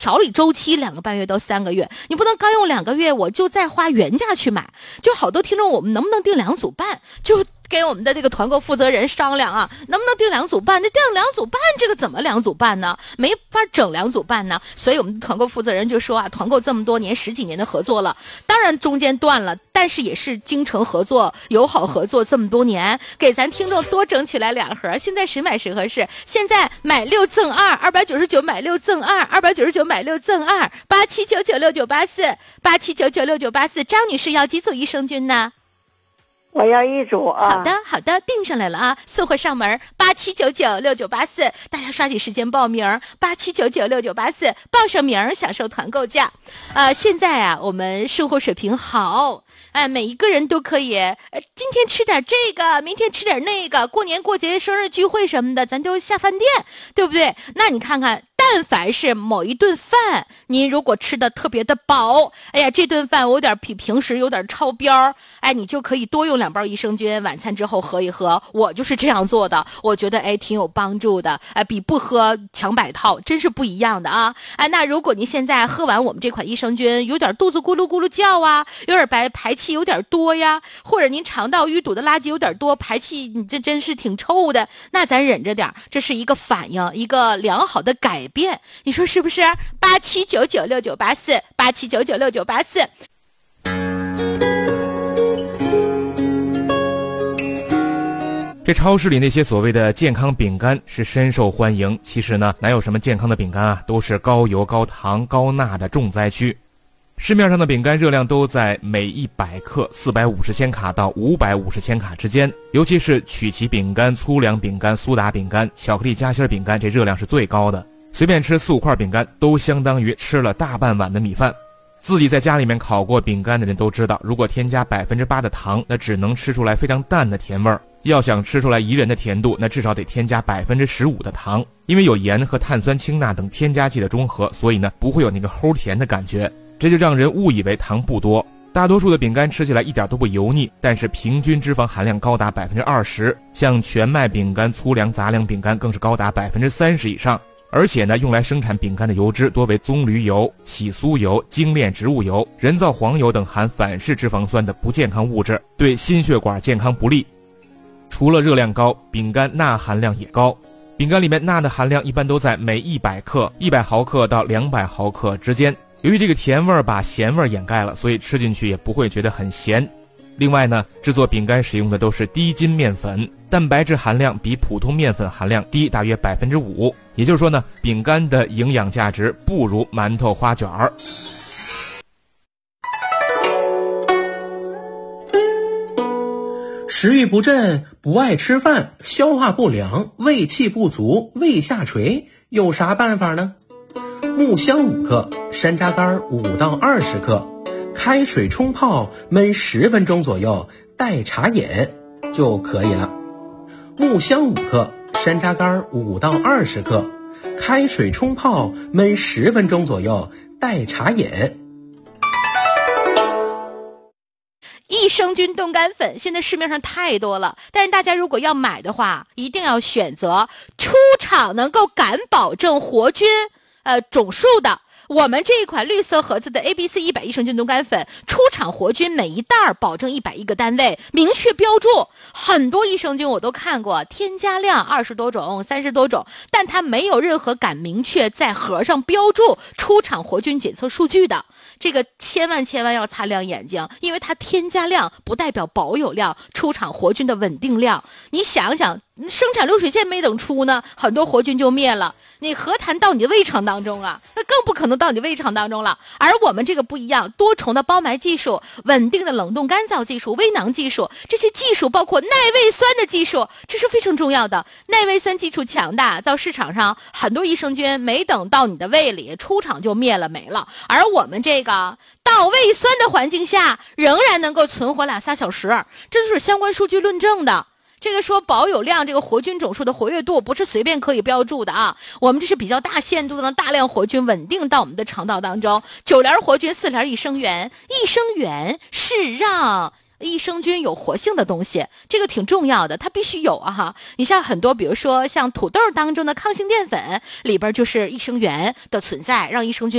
调理周期2个半月到3个月，你不能刚用2个月我就再花原价去买。就好多听众，我们能不能订2组半？就给我们的这个团购负责人商量啊，能不能订2组半？那订2组半这个怎么2组半呢？没法整2组半呢。所以我们的团购负责人就说啊，团购这么多年10几年的合作了，当然中间断了，但是也是精诚合作、友好合作这么多年，给咱听众多整起来2盒。现在谁买谁合适？现在买6赠2，299买6赠2，299买6赠2，87996984，87996984。张女士要几组益生菌呢？ 我要1组啊。 好的，订上来了啊，送货上门，87996984，大家刷紧时间报名，87996984，报上名享受团购价。现在啊，我们生活水平好，每一个人都可以，今天吃点这个，明天吃点那个，过年过节、生日聚会什么的，咱就下饭店，对不对？那你看看。但凡是某一顿饭，您如果吃的特别的饱，哎呀，这顿饭我有点比平时有点超标，哎，你就可以多用2包益生菌，晚餐之后喝一喝。我就是这样做的，我觉得挺有帮助的，比不喝强100套真是不一样的啊！那如果您现在喝完我们这款益生菌，有点肚子咕噜咕噜叫啊，有点排气有点多呀，或者您肠道淤堵的垃圾有点多，排气你这真是挺臭的，那咱忍着点，这是一个反应，一个良好的改变。你说是不是？87996984，87996984。 这超市里那些所谓的健康饼干是深受欢迎，其实呢，哪有什么健康的饼干啊，都是高油、高糖、高钠的重灾区。市面上的饼干热量都在每100克450千卡到550千卡之间，尤其是曲奇饼干、粗粮饼干、苏打饼干、巧克力夹心饼干，这热量是最高的。随便吃4-5块饼干都相当于吃了大半碗的米饭。自己在家里面烤过饼干的人都知道，如果添加8%的糖，那只能吃出来非常淡的甜味儿。要想吃出来宜人的甜度，那至少得添加15%的糖，因为有盐和碳酸氢钠等添加剂的中和，所以呢不会有那个齁甜的感觉，这就让人误以为糖不多。大多数的饼干吃起来一点都不油腻，但是平均脂肪含量高达20%，像全麦饼干、粗粮杂粮饼干更是高达30%以上。而且呢，用来生产饼干的油脂多为棕榈油、起酥油、精炼植物油、人造黄油等含反式脂肪酸的不健康物质，对心血管健康不利。除了热量高，饼干钠含量也高。饼干里面钠的含量一般都在每100克100毫克到200毫克之间。由于这个甜味把咸味掩盖了，所以吃进去也不会觉得很咸。另外呢，制作饼干使用的都是低筋面粉，蛋白质含量比普通面粉含量低大约5%，也就是说呢，饼干的营养价值不如馒头花卷儿。 食欲不振，不爱吃饭，消化不良，胃气不足，胃下垂，有啥办法呢？木香5克，山楂干5到20克，开水冲泡焖10分钟左右，代茶饮就可以了。木香5克，山楂干5到20克，开水冲泡焖10分钟左右，代茶饮。 益生菌冻干粉现在市面上太多了，但是大家如果要买的话，一定要选择出厂能够敢保证活菌总数的。我们这一款绿色盒子的 ABC100益生菌冻干粉，出厂活菌每一袋保证110个单位，明确标注。很多益生菌我都看过，添加量20多种、30多种，但它没有任何敢明确在盒上标注出厂活菌检测数据的。这个千万要擦亮眼睛，因为它添加量不代表保有量，出厂活菌的稳定量。你想想，生产流水线没等出呢，很多活菌就灭了，你何谈到你的胃肠当中啊？那更不可能到你的胃肠当中了。而我们这个不一样，多重的包埋技术、稳定的冷冻干燥技术、微囊技术，这些技术包括耐胃酸的技术，这是非常重要的。耐胃酸技术强大，到市场上很多益生菌没等到你的胃里，出厂就灭了没了。而我们这个到胃酸的环境下，仍然能够存活2-3小时，这就是相关数据论证的。这个说保有量，这个活菌总数的活跃度不是随便可以标注的啊，我们这是比较大限度的让大量活菌稳定到我们的肠道当中。9联活菌，4联益生元，益生元是让益生菌有活性的东西，这个挺重要的，它必须有啊哈。你像很多比如说像土豆当中的抗性淀粉里边就是益生元的存在，让益生菌